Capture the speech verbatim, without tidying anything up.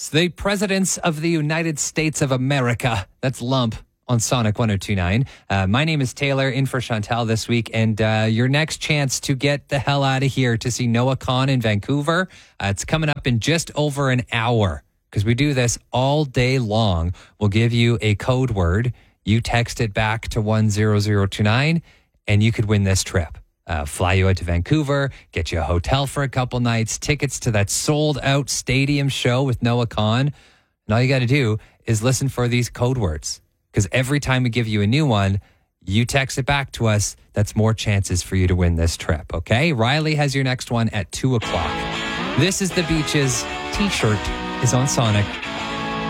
It's the presidents of the United States of America. That's Lump on Sonic one oh two point nine. Uh, my name is Taylor, in for Chantal this week, and uh, your next chance to get the hell out of here to see Noah Kahan in Vancouver, uh, it's coming up in just over an hour, because we do this all day long. We'll give you a code word. You text it back to one zero zero two nine, and you could win this trip. Uh, fly you out to Vancouver, get you a hotel for a couple nights, tickets to that sold-out stadium show with Noah Kahan. And all you got to do is listen for these code words. Because every time we give you a new one, you text it back to us. That's more chances for you to win this trip, okay? Riley has your next one at two o'clock. This is the Beaches. T-shirt is on Sonic.